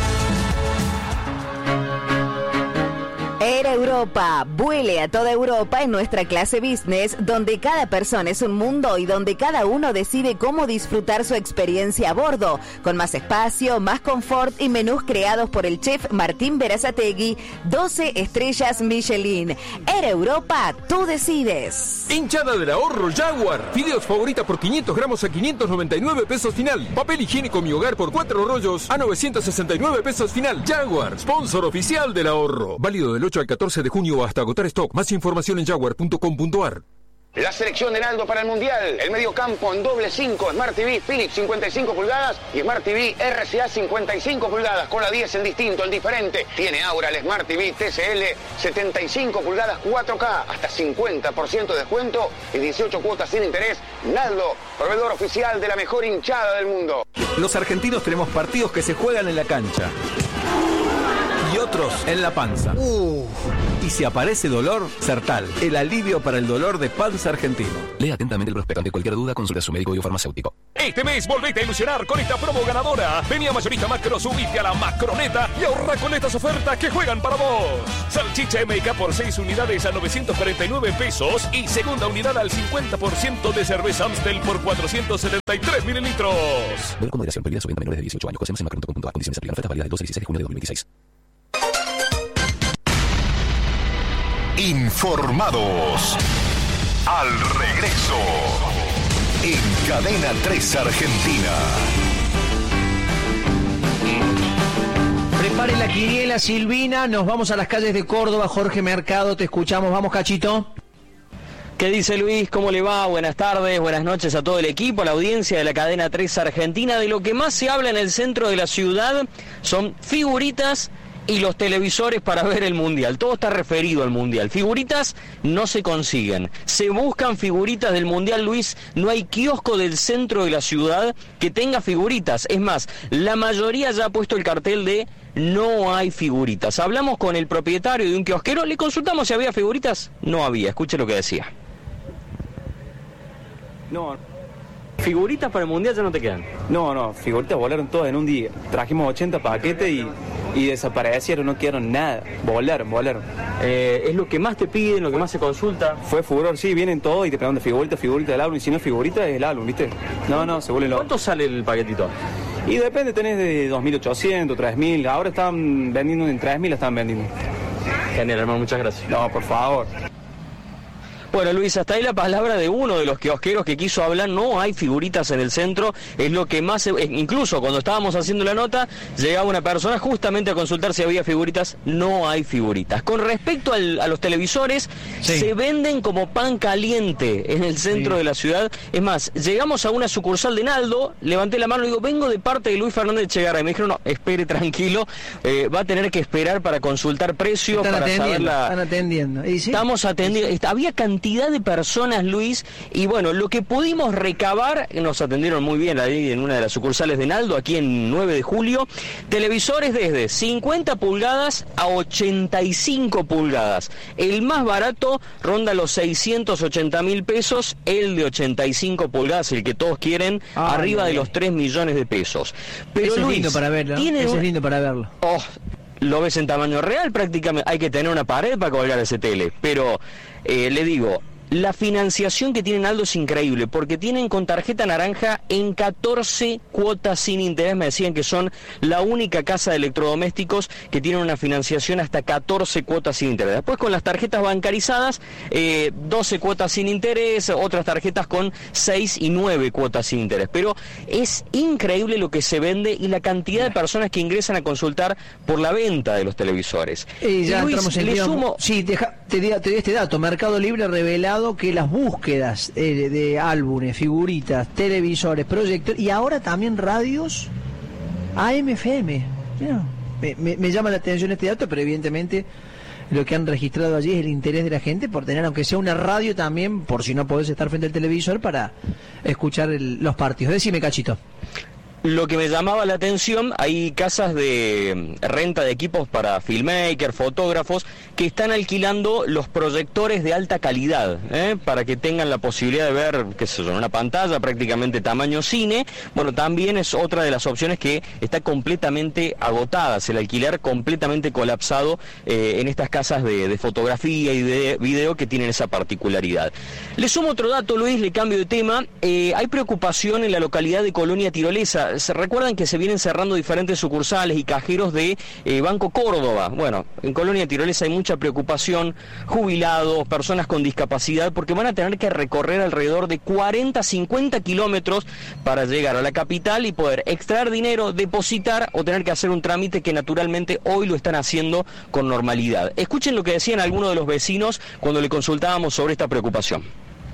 Air Europa, vuele a toda Europa en nuestra clase business, donde cada persona es un mundo y donde cada uno decide cómo disfrutar su experiencia a bordo, con más espacio, más confort y menús creados por el chef Martín Berazategui, doce estrellas Michelin. Air Europa, tú decides. Hinchada del ahorro Jaguar. Fideos favorita por quinientos gramos a quinientos noventa y nueve pesos final. Papel higiénico Mi Hogar por cuatro rollos a novecientos sesenta y nueve pesos final. Jaguar, sponsor oficial del ahorro. Válido del ocho al catorce de junio hasta agotar stock. Más información en jaguar punto com punto ar. La selección de Naldo para el Mundial. El mediocampo en doble cinco, Smart T V Philips cincuenta y cinco pulgadas y Smart T V R C A cincuenta y cinco pulgadas. Con la diez el distinto, el diferente. Tiene ahora el Smart T V T C L setenta y cinco pulgadas cuatro K. Hasta cincuenta por ciento de descuento y dieciocho cuotas sin interés. Naldo, proveedor oficial de la mejor hinchada del mundo. Los argentinos tenemos partidos que se juegan en la cancha y otros en la panza. Uh. Y si aparece dolor, Sertal, el alivio para el dolor de panza argentino. Lea atentamente el prospecto. Ante cualquier duda, consulte a su médico y farmacéutico. Este mes volvete a ilusionar con esta promo ganadora. Vení a Mayorista Macro, subite a la Macroneta y ahorra con estas ofertas que juegan para vos. Salchicha M K por seis unidades a novecientos cuarenta y nueve pesos y segunda unidad al cincuenta por ciento de cerveza Amstel por cuatrocientos setenta y tres mililitros. Ver con moderación, prohibida su venta a menores de dieciocho años. Conocemos en macron punto com punto a. Condiciones aplican. Oferta válida del doce al dieciséis de junio de dos mil veintiséis. Informados. Al regreso. En Cadena tres Argentina. Prepare la quiniela, Silvina. Nos vamos a las calles de Córdoba. Jorge Mercado, te escuchamos. Vamos, Cachito. ¿Qué dice Luis? ¿Cómo le va? Buenas tardes, buenas noches a todo el equipo, a la audiencia de la Cadena tres Argentina. De lo que más se habla en el centro de la ciudad son figuritas y los televisores para ver el Mundial. Todo está referido al Mundial. Figuritas no se consiguen. Se buscan figuritas del Mundial, Luis. No hay kiosco del centro de la ciudad que tenga figuritas. Es más, la mayoría ya ha puesto el cartel de no hay figuritas. Hablamos con el propietario de un kiosquero, le consultamos si había figuritas. No había. Escuche lo que decía. No. ¿Figuritas para el Mundial ya no te quedan? No, no, figuritas volaron todas en un día. Trajimos ochenta paquetes y, y desaparecieron, no quedaron nada. Volaron, volaron. Eh, ¿Es lo que más te piden, lo que más se consulta? Fue furor, sí, vienen todos y te preguntan figurita, figurita del álbum. Y si no es figurita, es el álbum, ¿viste? No, no, se vuelven locos. ¿Cuánto sale el paquetito? Y depende, tenés de dos mil ochocientos, tres mil. Ahora están vendiendo en tres mil, están vendiendo. Genial, hermano, muchas gracias. No, por favor. Bueno, Luis, hasta ahí la palabra de uno de los kiosqueros que quiso hablar. No hay figuritas en el centro, es lo que más... Se... Incluso cuando estábamos haciendo la nota, llegaba una persona justamente a consultar si había figuritas. No hay figuritas. Con respecto al, a los televisores, sí, se venden como pan caliente en el centro sí. de la ciudad. Es más, llegamos a una sucursal de Naldo, levanté la mano y digo, vengo de parte de Luis Fernández Chegarra. Y me dijeron, no, espere tranquilo, eh, va a tener que esperar para consultar precios, están para saber la... Están atendiendo. ¿Y sí? Estamos atendiendo. Sí. Había cantidad de personas, Luis, y bueno, lo que pudimos recabar, nos atendieron muy bien ahí en una de las sucursales de Naldo, aquí en nueve de julio, televisores desde cincuenta pulgadas a ochenta y cinco pulgadas. El más barato ronda los seiscientos ochenta mil pesos, el de ochenta y cinco pulgadas, el que todos quieren, ah, arriba de los tres millones de pesos. Pero Eso Luis, es lindo para verlo. ¿tiene Eso un... es lindo para verlo. Oh, lo ves en tamaño real prácticamente, hay que tener una pared para colgar ese tele, pero eh, le digo, la financiación que tienen Aldo es increíble, porque tienen con tarjeta naranja en catorce cuotas sin interés. Me decían que son la única casa de electrodomésticos que tienen una financiación hasta catorce cuotas sin interés. Después con las tarjetas bancarizadas, eh, doce cuotas sin interés, otras tarjetas con seis y nueve cuotas sin interés. Pero es increíble lo que se vende y la cantidad de personas que ingresan a consultar por la venta de los televisores. Y ya y Luis, entramos en le el sumo... Sí, deja, te, di, te di este dato. Mercado Libre revelado aumentado que las búsquedas eh, de álbumes, figuritas, televisores, proyectores y ahora también radios A M F M. Mira, me, me, me llama la atención este dato, pero evidentemente lo que han registrado allí es el interés de la gente por tener, aunque sea una radio también, por si no podés estar frente al televisor, para escuchar el, los partidos. Decime, Cachito. Lo que me llamaba la atención, hay casas de renta de equipos para filmmakers, fotógrafos, que están alquilando los proyectores de alta calidad, ¿eh? para que tengan la posibilidad de ver, qué sé yo, en una pantalla prácticamente tamaño cine. Bueno, también es otra de las opciones que está completamente agotada, el alquiler completamente colapsado eh, en estas casas de, de fotografía y de video que tienen esa particularidad. Le sumo otro dato, Luis, le cambio de tema. Eh, hay preocupación en la localidad de Colonia Tirolesa. Se recuerdan que se vienen cerrando diferentes sucursales y cajeros de eh, Banco Córdoba. Bueno, en Colonia Tirolesa hay mucha preocupación, jubilados, personas con discapacidad, porque van a tener que recorrer alrededor de cuarenta, cincuenta kilómetros para llegar a la capital y poder extraer dinero, depositar o tener que hacer un trámite que naturalmente hoy lo están haciendo con normalidad. Escuchen lo que decían algunos de los vecinos cuando le consultábamos sobre esta preocupación.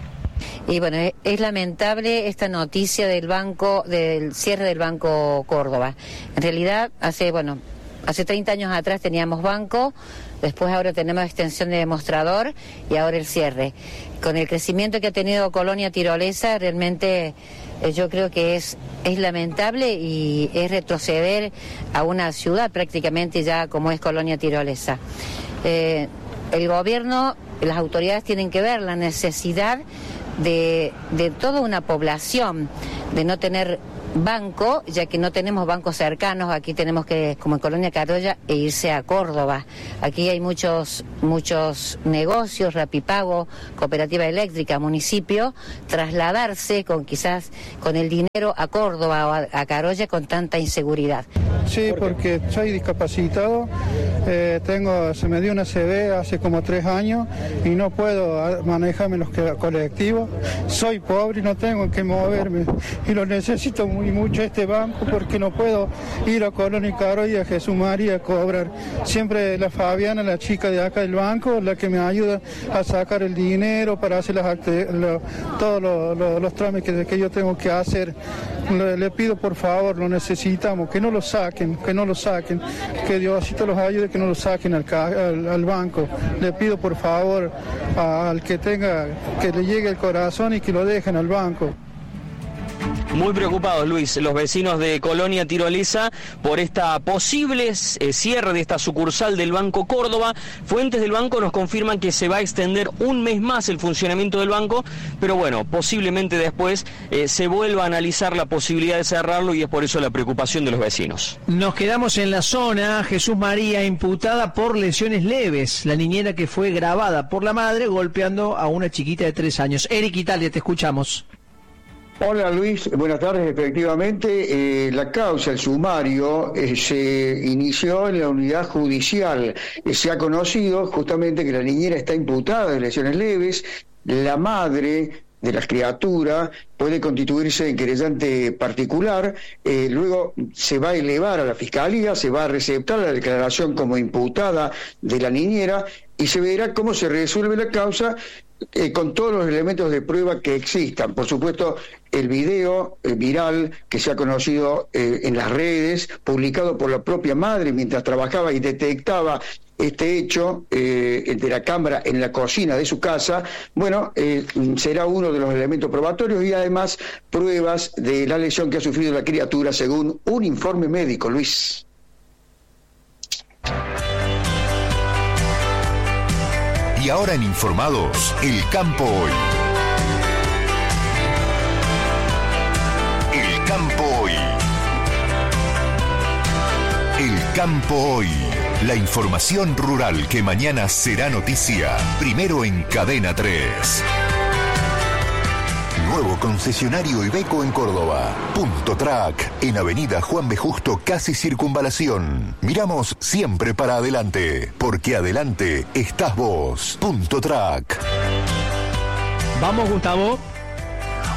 Y bueno, es, es lamentable esta noticia del banco, del cierre del Banco Córdoba. En realidad, hace, bueno, hace treinta años atrás teníamos banco, después ahora tenemos extensión de demostrador y ahora el cierre. Con el crecimiento que ha tenido Colonia Tirolesa, realmente eh, yo creo que es, es lamentable y es retroceder a una ciudad prácticamente ya como es Colonia Tirolesa. Eh, el gobierno, las autoridades tienen que ver la necesidad De, de toda una población, de no tener banco, ya que no tenemos bancos cercanos. Aquí tenemos que, como en Colonia Carolla, e irse a Córdoba. Aquí hay muchos muchos negocios, Rapipago, Cooperativa Eléctrica, municipio, trasladarse con quizás con el dinero a Córdoba o a, a Carolla con tanta inseguridad. Sí, porque soy discapacitado, eh, tengo, se me dio una C V hace como tres años y no puedo manejarme los colectivos. Soy pobre y no tengo en qué moverme y lo necesito muy mucho este banco porque no puedo ir a Colonia Carolla y a Jesús María a cobrar. Siempre la Fabiana, la chica de acá del banco, la que me ayuda a sacar el dinero para hacer las lo, todos lo, lo, los trámites que yo tengo que hacer. Le, le pido por favor, lo necesitamos, que no lo saquen, que no lo saquen, que Diosito los ayude, que no lo saquen al, al, al banco. Le pido por favor a, al que tenga, que le llegue el corazón y que lo dejen al banco. Muy preocupados, Luis, los vecinos de Colonia Tirolesa por esta posible eh, cierre de esta sucursal del Banco Córdoba. Fuentes del banco nos confirman que se va a extender un mes más el funcionamiento del banco, pero bueno, posiblemente después eh, se vuelva a analizar la posibilidad de cerrarlo y es por eso la preocupación de los vecinos. Nos quedamos en la zona. Jesús María, imputada por lesiones leves, la niñera que fue grabada por la madre golpeando a una chiquita de tres años. Eric Italia, te escuchamos. Hola Luis, buenas tardes. Efectivamente, eh, la causa, el sumario, eh, se inició en la unidad judicial. Eh, se ha conocido justamente que la niñera está imputada de lesiones leves. La madre de la criatura puede constituirse en querellante particular, eh, luego se va a elevar a la fiscalía, se va a receptar la declaración como imputada de la niñera y se verá cómo se resuelve la causa eh, con todos los elementos de prueba que existan. Por supuesto, el video eh, viral que se ha conocido eh, en las redes, publicado por la propia madre mientras trabajaba y detectaba este hecho eh, de la cámara en la cocina de su casa, bueno, eh, será uno de los elementos probatorios y además pruebas de la lesión que ha sufrido la criatura según un informe médico, Luis. Y ahora en Informados, el campo hoy. El campo hoy. El campo hoy. La información rural que mañana será noticia, primero en Cadena tres. Nuevo concesionario Iveco en Córdoba. Punto Track, en Avenida Juan B. Justo, casi Circunvalación. Miramos siempre para adelante, porque adelante estás vos. Punto Track. Vamos, Gustavo.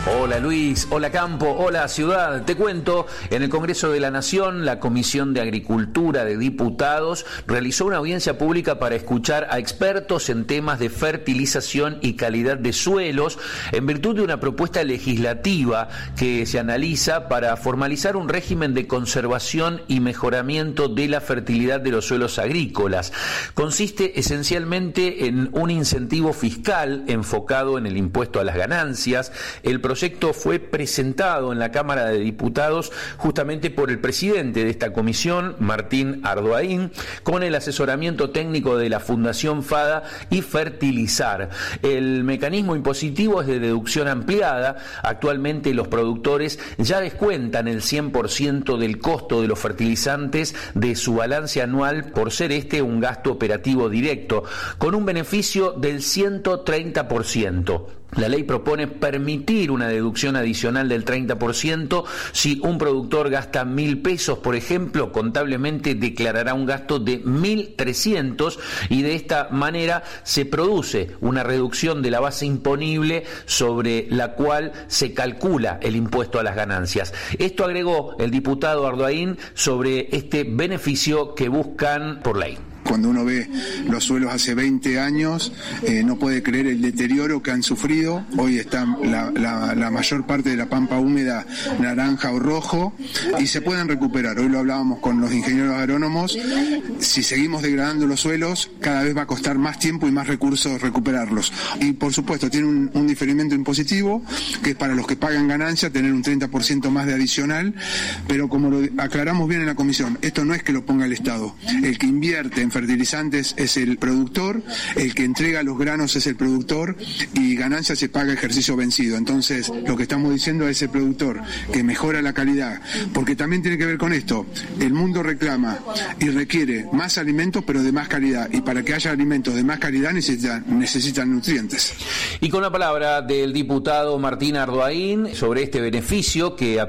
Hola Luis, hola Campo, hola Ciudad. Te cuento, en el Congreso de la Nación, la Comisión de Agricultura de Diputados realizó una audiencia pública para escuchar a expertos en temas de fertilización y calidad de suelos, en virtud de una propuesta legislativa que se analiza para formalizar un régimen de conservación y mejoramiento de la fertilidad de los suelos agrícolas. Consiste esencialmente en un incentivo fiscal enfocado en el impuesto a las ganancias. El proyecto fue presentado en la Cámara de Diputados justamente por el presidente de esta comisión, Martín Ardoaín, con el asesoramiento técnico de la Fundación FADA y Fertilizar. El mecanismo impositivo es de deducción ampliada. Actualmente los productores ya descuentan el cien por ciento del costo de los fertilizantes de su balance anual por ser este un gasto operativo directo, con un beneficio del ciento treinta por ciento. La ley propone permitir una deducción adicional del treinta por ciento si un productor gasta mil pesos, por ejemplo, contablemente declarará un gasto de mil trescientos y de esta manera se produce una reducción de la base imponible sobre la cual se calcula el impuesto a las ganancias. Esto agregó el diputado Ardoaín sobre este beneficio que buscan por ley. Cuando uno ve los suelos hace veinte años, eh, no puede creer el deterioro que han sufrido. Hoy está la, la, la mayor parte de la pampa húmeda naranja o rojo y se pueden recuperar. Hoy lo hablábamos con los ingenieros agrónomos. Si seguimos degradando los suelos, cada vez va a costar más tiempo y más recursos recuperarlos. Y por supuesto tiene un, un diferimiento impositivo, que es para los que pagan ganancia, tener un treinta por ciento más de adicional. Pero como lo aclaramos bien en la comisión, esto no es que lo ponga el Estado. El que invierte en fertilizantes es el productor, el que entrega los granos es el productor y ganancia se paga ejercicio vencido. Entonces, lo que estamos diciendo a ese productor que mejora la calidad, porque también tiene que ver con esto, el mundo reclama y requiere más alimentos pero de más calidad, y para que haya alimentos de más calidad necesitan, necesitan nutrientes. Y con la palabra del diputado Martín Ardoaín sobre este beneficio que